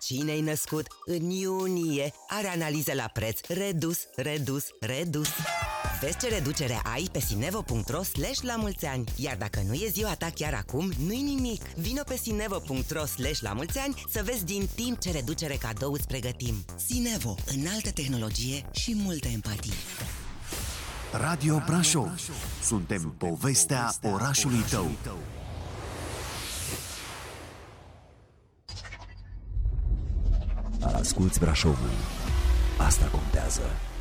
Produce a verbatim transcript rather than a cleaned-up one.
cine-i născut în iunie are analiză la preț redus, redus, redus. Vezi ce reducere ai pe sinevo punct ro slash la mulți ani. Iar dacă nu e ziua ta chiar acum, nu-i nimic. Vino pe sinevo punct ro slash la mulți ani să vezi din timp ce reducere cadou îți pregătim. Sinevo, înaltă tehnologie și multă empatie. Radio Brașov. Suntem povestea orașului tău. Asculți Brașovul. Asta contează.